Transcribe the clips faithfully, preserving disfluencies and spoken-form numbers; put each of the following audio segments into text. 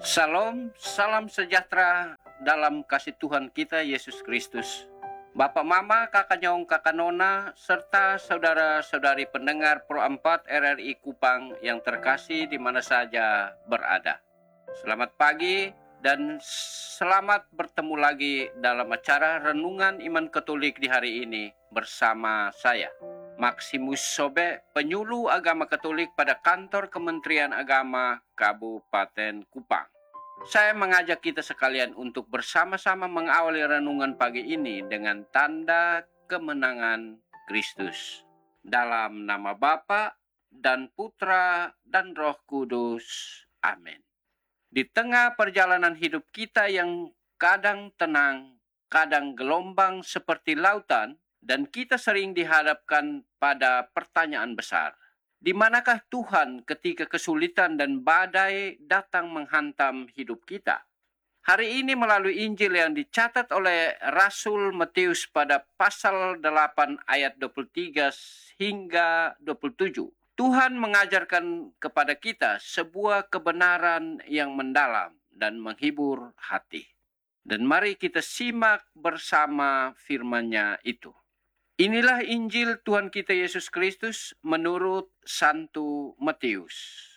Salam, salam sejahtera dalam kasih Tuhan kita Yesus Kristus. Bapak Mama, Kakak Nyong, Kakak Nona, serta saudara-saudari pendengar Pro empat R R I Kupang yang terkasih di mana saja berada. Selamat pagi dan selamat bertemu lagi dalam acara Renungan Iman Katolik di hari ini bersama saya, Maximus Sobe, penyuluh agama Katolik pada kantor Kementerian Agama Kabupaten Kupang. Saya mengajak kita sekalian untuk bersama-sama mengawali renungan pagi ini dengan tanda kemenangan Kristus. Dalam nama Bapa dan Putra dan Roh Kudus. Amin. Di tengah perjalanan hidup kita yang kadang tenang, kadang gelombang seperti lautan, dan kita sering dihadapkan pada pertanyaan besar. Di manakah Tuhan ketika kesulitan dan badai datang menghantam hidup kita? Hari ini melalui Injil yang dicatat oleh Rasul Matius pada pasal delapan ayat dua puluh tiga hingga dua puluh tujuh. Tuhan mengajarkan kepada kita sebuah kebenaran yang mendalam dan menghibur hati. Dan mari kita simak bersama firman-Nya itu. Inilah Injil Tuhan kita Yesus Kristus menurut Santo Matius.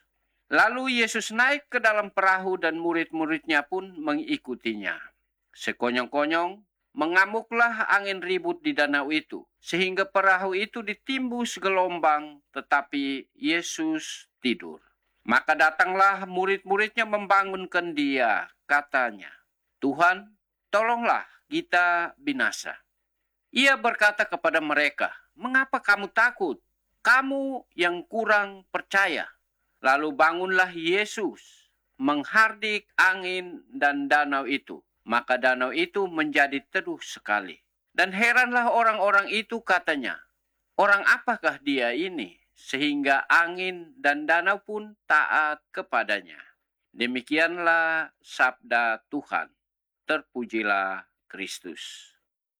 Lalu Yesus naik ke dalam perahu dan murid-muridnya pun mengikutinya. Sekonyong-konyong, mengamuklah angin ribut di danau itu, sehingga perahu itu ditimbus gelombang, tetapi Yesus tidur. Maka datanglah murid-muridnya membangunkan dia, katanya, "Tuhan, tolonglah kita binasa." Ia berkata kepada mereka, "Mengapa kamu takut? Kamu yang kurang percaya." Lalu bangunlah Yesus, menghardik angin dan danau itu. Maka danau itu menjadi teduh sekali. Dan heranlah orang-orang itu, katanya, "Orang apakah dia ini? Sehingga angin dan danau pun taat kepadanya." Demikianlah sabda Tuhan. Terpujilah Kristus.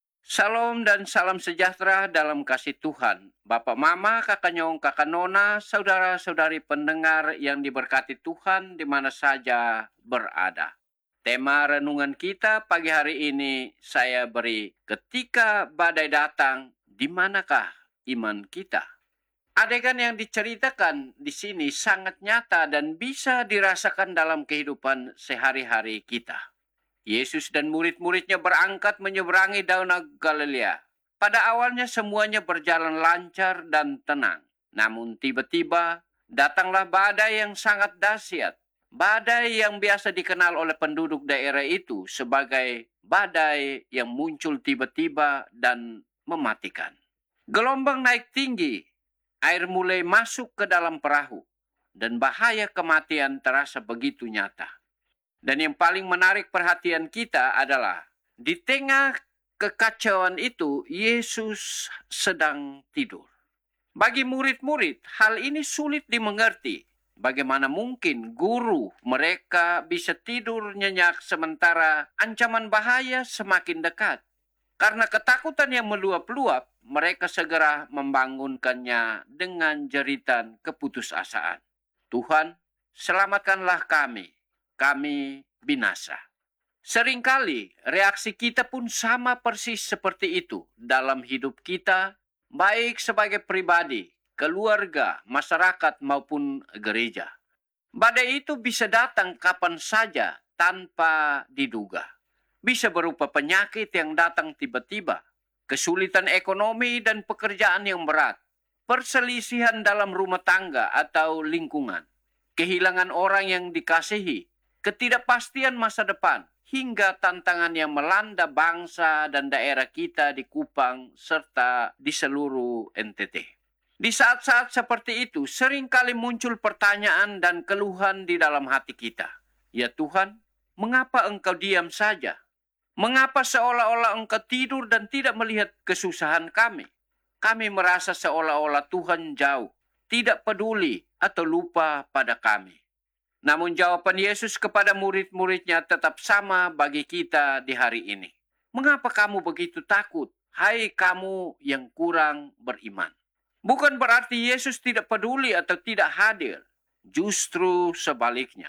Salam dan salam sejahtera dalam kasih Tuhan. Bapak Mama, Kakak Nyong, Kakak Nona, saudara-saudari pendengar yang diberkati Tuhan di mana saja berada. Tema renungan kita pagi hari ini saya beri, ketika badai datang, di manakah iman kita? Adegan yang diceritakan di sini sangat nyata dan bisa dirasakan dalam kehidupan sehari-hari kita. Yesus dan murid-muridnya berangkat menyeberangi Danau Galilea. Pada awalnya semuanya berjalan lancar dan tenang. Namun tiba-tiba datanglah badai yang sangat dahsyat. Badai yang biasa dikenal oleh penduduk daerah itu sebagai badai yang muncul tiba-tiba dan mematikan. Gelombang naik tinggi, air mulai masuk ke dalam perahu, dan bahaya kematian terasa begitu nyata. Dan yang paling menarik perhatian kita adalah di tengah kekacauan itu Yesus sedang tidur. Bagi murid-murid, hal ini sulit dimengerti. Bagaimana mungkin guru mereka bisa tidur nyenyak sementara ancaman bahaya semakin dekat? Karena ketakutan yang meluap-luap, mereka segera membangunkannya dengan jeritan keputusasaan. "Tuhan, selamatkanlah kami. Kami binasa." Seringkali reaksi kita pun sama persis seperti itu dalam hidup kita, baik sebagai pribadi, keluarga, masyarakat maupun gereja. Badai itu bisa datang kapan saja tanpa diduga. Bisa berupa penyakit yang datang tiba-tiba, kesulitan ekonomi dan pekerjaan yang berat, perselisihan dalam rumah tangga atau lingkungan, kehilangan orang yang dikasihi, ketidakpastian masa depan, hingga tantangan yang melanda bangsa dan daerah kita di Kupang serta di seluruh N T T. Di saat-saat seperti itu, seringkali muncul pertanyaan dan keluhan di dalam hati kita. "Ya Tuhan, mengapa Engkau diam saja? Mengapa seolah-olah Engkau tidur dan tidak melihat kesusahan kami? Kami merasa seolah-olah Tuhan jauh, tidak peduli atau lupa pada kami." Namun jawaban Yesus kepada murid-muridnya tetap sama bagi kita di hari ini. "Mengapa kamu begitu takut, hai kamu yang kurang beriman?" Bukan berarti Yesus tidak peduli atau tidak hadir. Justru sebaliknya.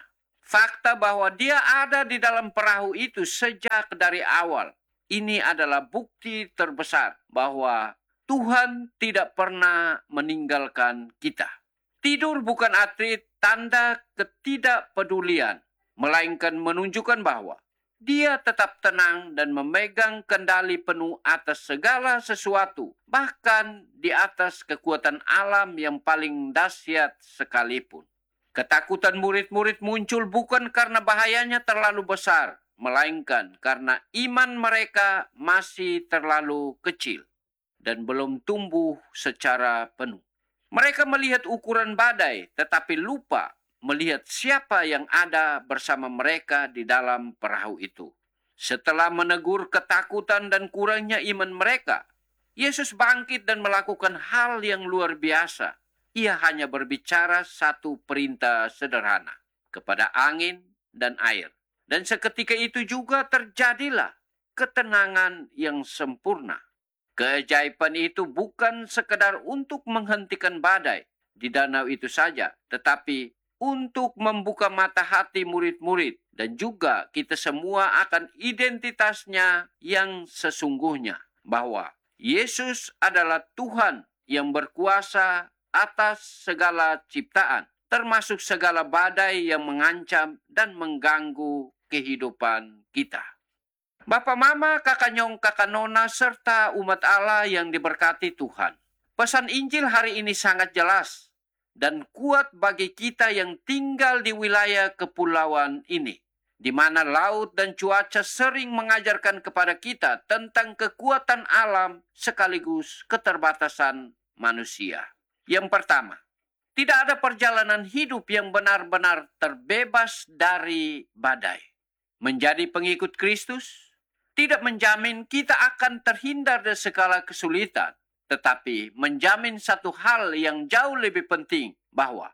Fakta bahwa dia ada di dalam perahu itu sejak dari awal. Ini adalah bukti terbesar bahwa Tuhan tidak pernah meninggalkan kita. Tidur bukan arti tanda ketidakpedulian, melainkan menunjukkan bahwa dia tetap tenang dan memegang kendali penuh atas segala sesuatu, bahkan di atas kekuatan alam yang paling dahsyat sekalipun. Ketakutan murid-murid muncul bukan karena bahayanya terlalu besar, melainkan karena iman mereka masih terlalu kecil dan belum tumbuh secara penuh. Mereka melihat ukuran badai, tetapi lupa melihat siapa yang ada bersama mereka di dalam perahu itu. Setelah menegur ketakutan dan kurangnya iman mereka, Yesus bangkit dan melakukan hal yang luar biasa. Ia hanya berbicara satu perintah sederhana kepada angin dan air. Dan seketika itu juga terjadilah ketenangan yang sempurna. Keajaiban itu bukan sekedar untuk menghentikan badai di danau itu saja, tetapi untuk membuka mata hati murid-murid dan juga kita semua akan identitasnya yang sesungguhnya, bahwa Yesus adalah Tuhan yang berkuasa atas segala ciptaan, termasuk segala badai yang mengancam dan mengganggu kehidupan kita. Bapak Mama, Kakak Nyong, Kakak Nona, serta umat Allah yang diberkati Tuhan. Pesan Injil hari ini sangat jelas dan kuat bagi kita yang tinggal di wilayah kepulauan ini, di mana laut dan cuaca sering mengajarkan kepada kita tentang kekuatan alam sekaligus keterbatasan manusia. Yang pertama, tidak ada perjalanan hidup yang benar-benar terbebas dari badai. Menjadi pengikut Kristus tidak menjamin kita akan terhindar dari segala kesulitan, tetapi menjamin satu hal yang jauh lebih penting, bahwa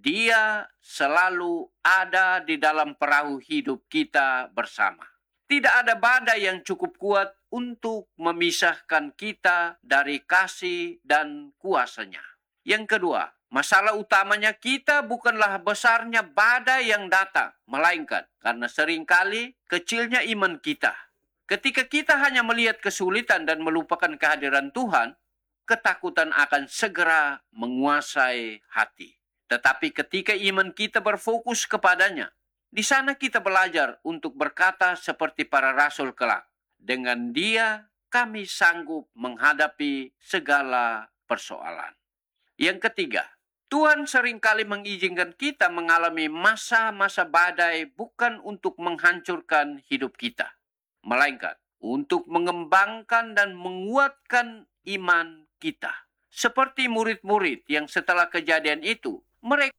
Dia selalu ada di dalam perahu hidup kita bersama. Tidak ada badai yang cukup kuat untuk memisahkan kita dari kasih dan kuasa-Nya. Yang kedua, masalah utamanya kita bukanlah besarnya badai yang datang, melainkan karena seringkali kecilnya iman kita. Ketika kita hanya melihat kesulitan dan melupakan kehadiran Tuhan, ketakutan akan segera menguasai hati. Tetapi ketika iman kita berfokus kepadanya, di sana kita belajar untuk berkata seperti para rasul kelak, dengan Dia kami sanggup menghadapi segala persoalan. Yang ketiga, Tuhan seringkali mengizinkan kita mengalami masa-masa badai bukan untuk menghancurkan hidup kita, melainkan untuk mengembangkan dan menguatkan iman kita. Seperti murid-murid yang setelah kejadian itu, mereka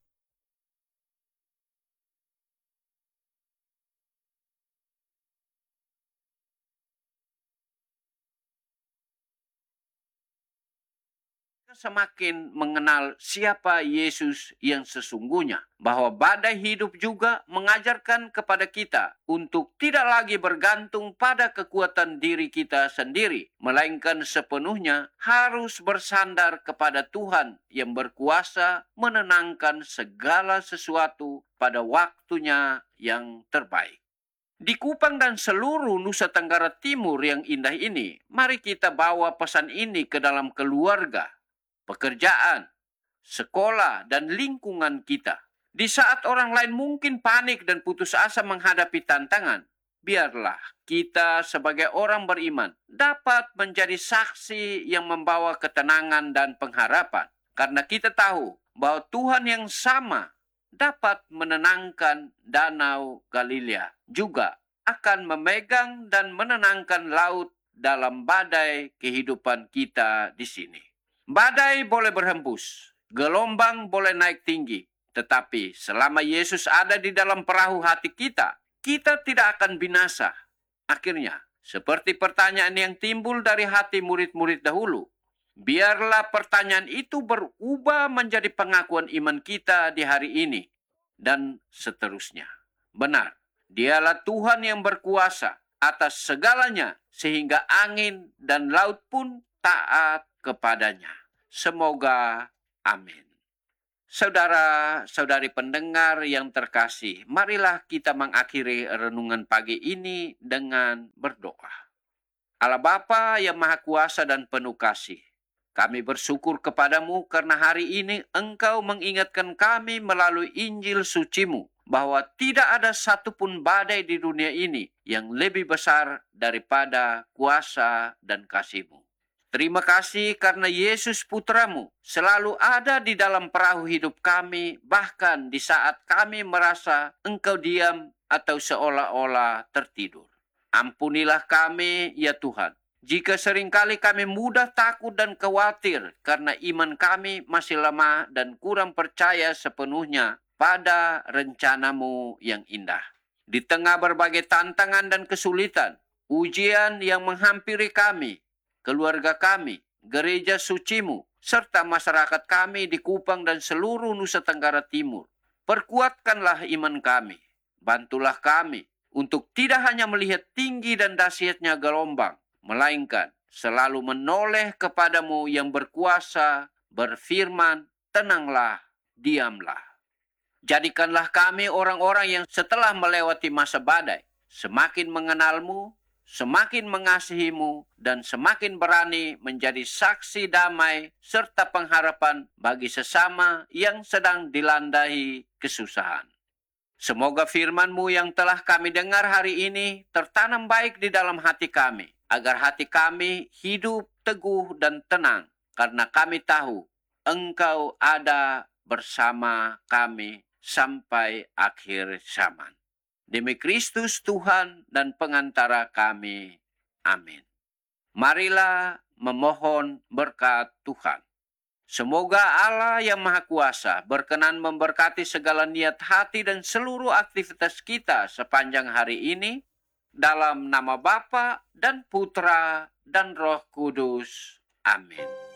semakin mengenal siapa Yesus yang sesungguhnya, bahwa badai hidup juga mengajarkan kepada kita untuk tidak lagi bergantung pada kekuatan diri kita sendiri, melainkan sepenuhnya harus bersandar kepada Tuhan yang berkuasa menenangkan segala sesuatu pada waktunya yang terbaik. Di Kupang dan seluruh Nusa Tenggara Timur yang indah ini, mari kita bawa pesan ini ke dalam keluarga, pekerjaan, sekolah, dan lingkungan kita. Di saat orang lain mungkin panik dan putus asa menghadapi tantangan, biarlah kita sebagai orang beriman dapat menjadi saksi yang membawa ketenangan dan pengharapan. Karena kita tahu bahwa Tuhan yang sama dapat menenangkan danau Galilea, juga akan memegang dan menenangkan laut dalam badai kehidupan kita di sini. Badai boleh berhembus, gelombang boleh naik tinggi, tetapi selama Yesus ada di dalam perahu hati kita, kita tidak akan binasa. Akhirnya, seperti pertanyaan yang timbul dari hati murid-murid dahulu, biarlah pertanyaan itu berubah menjadi pengakuan iman kita di hari ini dan seterusnya. Benar, Dialah Tuhan yang berkuasa atas segalanya, sehingga angin dan laut pun taat kepadanya. Semoga amin. Saudara-saudari pendengar yang terkasih, marilah kita mengakhiri renungan pagi ini dengan berdoa. Allah Bapa yang Maha Kuasa dan penuh kasih, kami bersyukur kepadamu karena hari ini Engkau mengingatkan kami melalui Injil suci-Mu bahwa tidak ada satupun badai di dunia ini yang lebih besar daripada kuasa dan kasih-Mu. Terima kasih karena Yesus Putramu selalu ada di dalam perahu hidup kami, bahkan di saat kami merasa Engkau diam atau seolah-olah tertidur. Ampunilah kami, ya Tuhan, jika seringkali kami mudah takut dan khawatir karena iman kami masih lemah dan kurang percaya sepenuhnya pada rencana-Mu yang indah. Di tengah berbagai tantangan dan kesulitan, ujian yang menghampiri kami, keluarga kami, gereja suci-Mu, serta masyarakat kami di Kupang dan seluruh Nusa Tenggara Timur. Perkuatkanlah iman kami. Bantulah kami untuk tidak hanya melihat tinggi dan dahsyatnya gelombang, melainkan selalu menoleh kepadamu yang berkuasa, berfirman, tenanglah, diamlah. Jadikanlah kami orang-orang yang setelah melewati masa badai, semakin mengenalmu, semakin mengasihimu, dan semakin berani menjadi saksi damai serta pengharapan bagi sesama yang sedang dilandai kesusahan. Semoga firman-Mu yang telah kami dengar hari ini tertanam baik di dalam hati kami, agar hati kami hidup teguh dan tenang, karena kami tahu Engkau ada bersama kami sampai akhir zaman. Demi Kristus Tuhan dan pengantara kami. Amin. Marilah memohon berkat Tuhan. Semoga Allah yang Maha Kuasa berkenan memberkati segala niat hati dan seluruh aktivitas kita sepanjang hari ini, dalam nama Bapa dan Putra dan Roh Kudus. Amin.